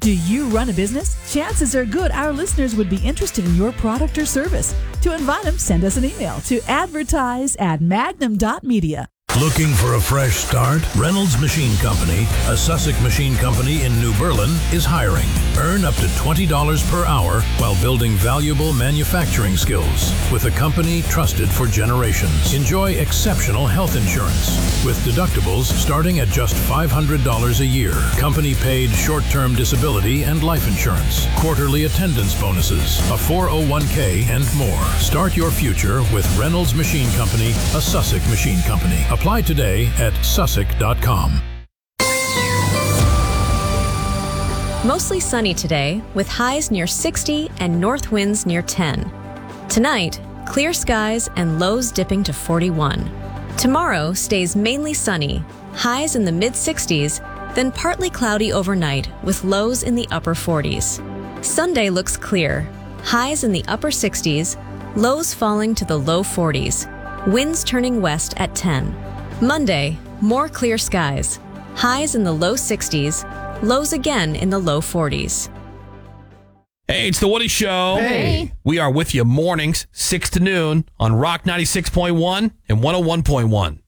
Do you run a business? Chances are good our listeners would be interested in your product or service. To invite them, send us an email to advertise@magnum.media. Looking for a fresh start? Reynolds Machine Company, a Sussex machine company in New Berlin, is hiring. Earn up to $20 per hour while building valuable manufacturing skills with a company trusted for generations. Enjoy exceptional health insurance with deductibles starting at just $500 a year. Company paid short-term disability and life insurance, quarterly attendance bonuses, a 401k, and more. Start your future with Reynolds Machine Company, a Sussex machine company. Apply today at sussex.com. Mostly sunny today, with highs near 60 and north winds near 10. Tonight, clear skies and lows dipping to 41. Tomorrow stays mainly sunny, highs in the mid-60s, then partly cloudy overnight with lows in the upper 40s. Sunday looks clear, highs in the upper 60s, lows falling to the low 40s, winds turning west at 10. Monday, more clear skies, highs in the low 60s, lows again in the low 40s. Hey, it's The Woody Show. Hey. We are with you mornings, 6 to noon on Rock 96.1 and 101.1.